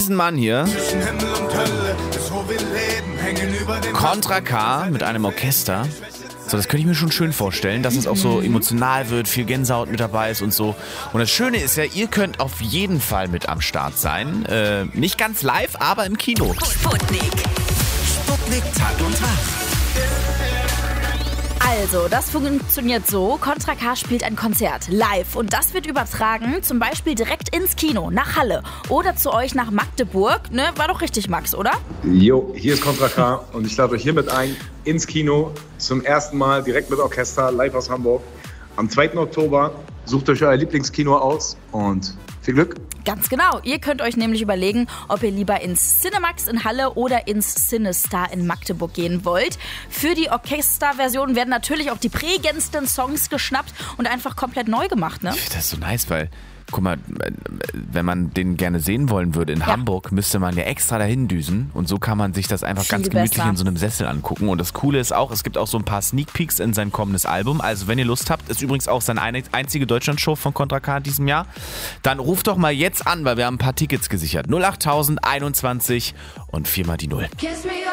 diesen Mann hier. Contra K mit einem Orchester. So, das könnte ich mir schon schön vorstellen, dass es auch so emotional wird, viel Gänsehaut mit dabei ist und so. Und das Schöne ist ja, ihr könnt auf jeden Fall mit am Start sein. Nicht ganz live, aber im Kino. Sputnik. Sputnik Tag und Tag. Also, das funktioniert so. Contra K spielt ein Konzert live und das wird übertragen, zum Beispiel direkt ins Kino, nach Halle oder zu euch nach Magdeburg. Ne, war doch richtig, Max, oder? Jo, hier ist Contra K und ich lade euch hiermit ein ins Kino zum ersten Mal direkt mit Orchester live aus Hamburg. Am 2. Oktober sucht euch euer Lieblingskino aus und viel Glück. Ganz genau. Ihr könnt euch nämlich überlegen, ob ihr lieber ins Cinemax in Halle oder ins Cinestar in Magdeburg gehen wollt. Für die Orchesterversion werden natürlich auch die prägendsten Songs geschnappt und einfach komplett neu gemacht, ne? Das ist so nice, weil, guck mal, wenn man den gerne sehen wollen würde in Hamburg, müsste man ja extra dahin düsen und so kann man sich das einfach ganz gemütlich besser in so einem Sessel angucken. Und das Coole ist auch, es gibt auch so ein paar Sneak Peeks in sein kommendes Album. Also wenn ihr Lust habt, ist übrigens auch seine einzige Deutschlandshow von Contra K in diesem Jahr. Dann ruft doch mal jetzt an, weil wir haben ein paar Tickets gesichert. 08000 21 und 4 mal die 0.